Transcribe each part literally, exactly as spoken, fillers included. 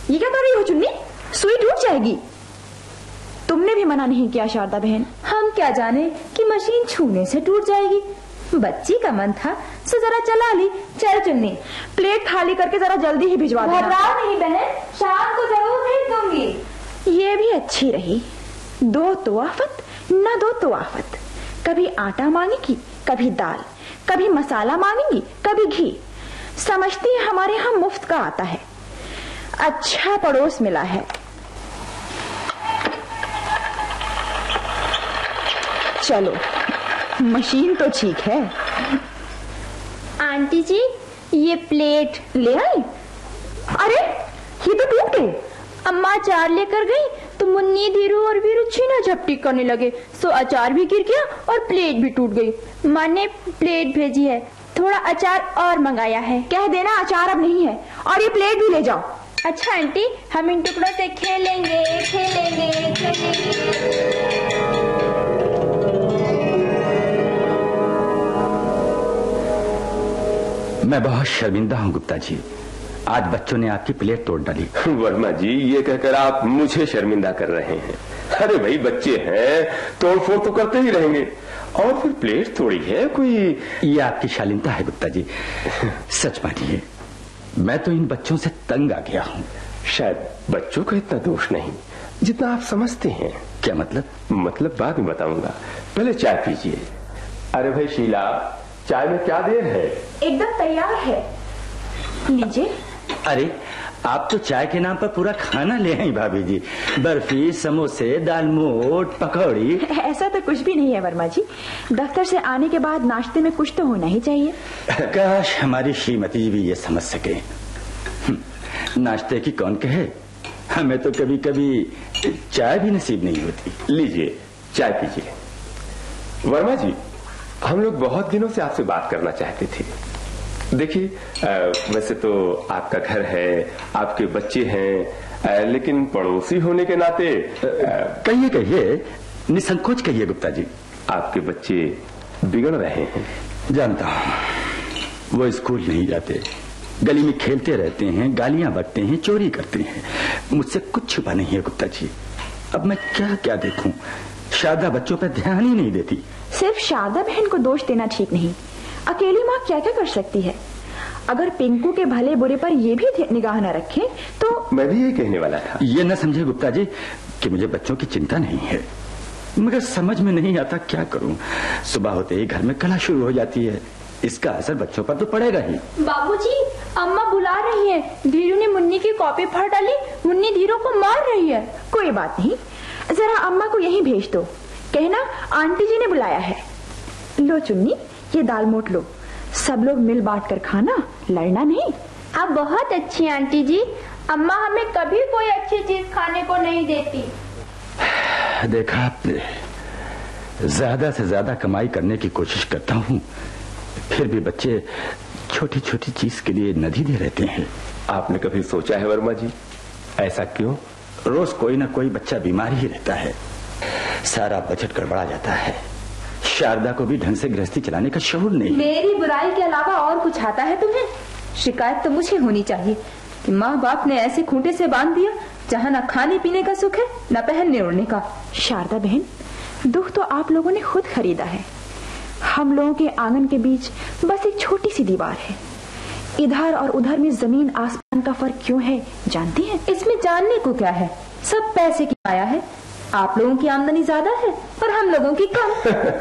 ये क्या कर रही हो चुन्नी? सुई टूट जाएगी। तुमने भी मना नहीं किया शारदा बहन। हम क्या जाने कि मशीन छूने से टूट जाएगी। बच्ची का मन था सो जरा चला ली। चल चुन्नी, प्लेट खाली करके जरा जल्दी ही भिजवा देना। घबराओ नहीं बहन, शाम को जरूर भेज दूंगी। ये भी अच्छी रही। दो तो आफत न दो तो आफत। कभी आटा मांगेगी, कभी दाल, कभी मसाला मांगेगी, कभी घी। समझती है हमारे यहाँ मुफ्त का आता है। अच्छा पड़ोस मिला है। चलो, मशीन तो ठीक है। आंटी जी, ये प्लेट ले आई? अरे ये तो टूट गई। अम्मा अचार लेकर गई तो मुन्नी, धीरू और वीरू छीना झपटी करने लगे, सो अचार भी गिर गया और प्लेट भी टूट गई। माँ ने प्लेट भेजी है, थोड़ा अचार और मंगाया है। कह देना अचार अब नहीं है, और ये प्लेट भी ले जाओ। अच्छा आंटी, हम इन टुकड़ों से खेलेंगे खेलेंगे खेलेंगे। मैं बहुत शर्मिंदा हूँ गुप्ता जी, आज बच्चों ने आपकी प्लेट तोड़ डाली। वर्मा जी, ये कहकर आप मुझे शर्मिंदा कर रहे हैं। अरे भाई, बच्चे हैं, तोड़ फोड़ तो करते ही रहेंगे, और फिर प्लेट तोड़ी है कोई। ये आपकी शालीनता है गुप्ता जी। सच मानिए, मैं तो इन बच्चों से तंग आ गया हूँ। शायद बच्चों का इतना दोष नहीं जितना आप समझते हैं। क्या मतलब? मतलब बाद में बताऊंगा, पहले चाय पीजिए। अरे भाई शीला, चाय में क्या देर है? एकदम तैयार है, लीजिए। अरे आप तो चाय के नाम पर पूरा खाना ले आई भाभी जी। बर्फी, समोसे, दालमोट, पकौड़ी। ऐसा तो कुछ भी नहीं है वर्मा जी। दफ्तर से आने के बाद नाश्ते में कुछ तो होना ही चाहिए। काश हमारी श्रीमती जी भी ये समझ सके। नाश्ते की कौन कहे, हमें तो कभी कभी चाय भी नसीब नहीं होती। लीजिए, चाय पीजिए। वर्मा जी, हम लोग बहुत दिनों से आपसे बात करना चाहते थे। देखिए, वैसे तो आपका घर है, आपके बच्चे हैं, लेकिन पड़ोसी होने के नाते। कहिए कहिए, निसंकोच कहिए गुप्ता जी। आपके बच्चे बिगड़ रहे हैं। जानता हूँ, वो स्कूल नहीं जाते, गली में खेलते रहते हैं, गालियां बकते हैं, चोरी करते हैं। मुझसे कुछ छुपा नहीं है गुप्ता जी। अब मैं क्या क्या देखूं? शारदा बच्चों पर ध्यान ही नहीं देती। सिर्फ शारदा बहन को दोष देना ठीक नहीं। अकेली माँ क्या क्या कर सकती है? अगर पिंकू के भले बुरे पर ये भी निगाह न रखे तो। मैं भी ये कहने वाला था। ये न समझे गुप्ता जी कि मुझे बच्चों की चिंता नहीं है, मगर समझ में नहीं आता क्या करूं। सुबह होते ही घर में कला शुरू हो जाती है, इसका असर बच्चों पर तो पड़ेगा ही। बाबूजी, अम्मा बुला रही है। धीरू ने मुन्नी की कॉपी फाड़ डाली, मुन्नी धीरू को मार रही है। कोई बात नहीं, जरा अम्मा को यहीं भेज दो, कहना आंटी जी ने बुलाया है। लो चुन्नी, ये दाल मोट लो, सब लोग मिल बांट कर खाना, लड़ना नहीं। आप बहुत अच्छी आंटी जी, अम्मा हमें कभी कोई अच्छी चीज खाने को नहीं देती। देखा आपने, ज्यादा से ज्यादा कमाई करने की कोशिश करता हूँ, फिर भी बच्चे छोटी छोटी चीज के लिए नदी दे रहते हैं। आपने कभी सोचा है वर्मा जी, ऐसा क्यों? रोज कोई ना कोई बच्चा बीमार ही रहता है, सारा बजट गड़बड़ा जाता है। शारदा को भी ढंग से गृहस्थी चलाने का शऊर नहीं। मेरी बुराई के अलावा और कुछ आता है तुम्हें? शिकायत तो मुझे होनी चाहिए कि माँ बाप ने ऐसे खूंटे से बांध दिया जहाँ न खाने पीने का सुख है न पहनने ओढ़ने का। शारदा बहन, दुख तो आप लोगों ने खुद खरीदा है। हम लोगों के आंगन के बीच बस एक छोटी सी दीवार है। इधर और उधर में जमीन आसमान का फर्क क्यों है जानती हैं? इसमें जानने को क्या है, सब पैसे की माया है। आप लोगों की आमदनी ज्यादा है और हम लोगों की कम।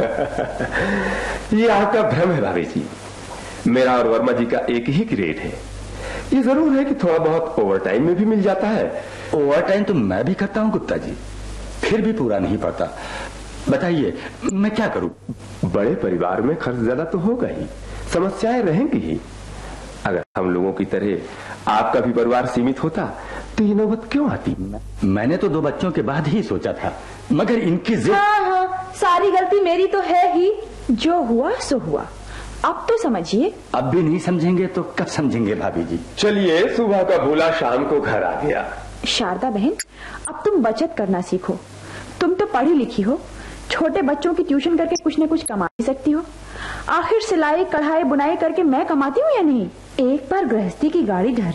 ये आपका भ्रम है भाभी जी। मेरा और वर्मा जी का एक ही ग्रेड है। ये जरूर है कि थोड़ा बहुत ओवर टाइम में भी मिल जाता है। ओवर टाइम तो मैं भी करता हूँ गुप्ता जी, फिर भी पूरा नहीं पड़ता। बताइए मैं क्या करूं? बड़े परिवार में खर्च ज्यादा तो होगा ही, समस्याएं रहेंगी ही। अगर हम लोगों की तरह आपका भी परिवार सीमित होता तो ये नौबत क्यों आती? मैंने तो दो बच्चों के बाद ही सोचा था, मगर इनकी जिद। हाँ हाँ, सारी गलती मेरी तो है ही। जो हुआ सो हुआ, अब तो समझिए। अब भी नहीं समझेंगे तो कब समझेंगे भाभी जी? चलिए, सुबह का भूला शाम को घर आ गया। शारदा बहन, अब तुम बचत करना सीखो। तुम तो पढ़ी लिखी हो, छोटे बच्चों की ट्यूशन करके कुछ न कुछ कमा ही सकती हो। आखिर सिलाई कढ़ाई बुनाई करके मैं कमाती हूँ या नहीं? एक बार गृहस्थी की गाड़ी